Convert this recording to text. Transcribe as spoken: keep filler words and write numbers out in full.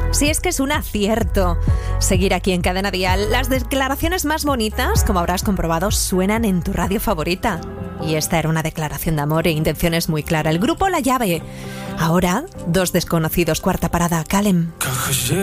Si es que es un acierto seguir aquí en Cadena Dial. Las declaraciones más bonitas, como habrás comprobado, suenan en tu radio favorita. Y esta era una declaración de amor e intenciones muy clara. El grupo La Llave. Ahora, Dos desconocidos, cuarta parada, Calem.